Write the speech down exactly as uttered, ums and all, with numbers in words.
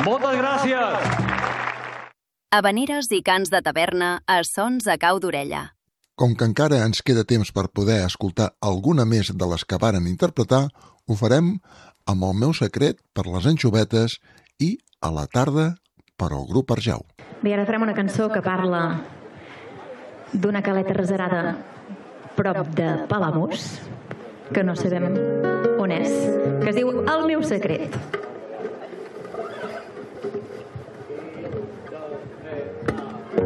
Moltes gràcies! Havaneres i cants de taverna a sons a cau d'orella. Com que encara ens queda temps per poder escoltar alguna més de les que varen interpretar, ho farem amb El meu secret per les anxovetes i A la tarda per al grup Arjau. Bé, ara farem una cançó que parla d'una caleta reserada prop de Palamós, que no sabem on és, que es diu El meu secret.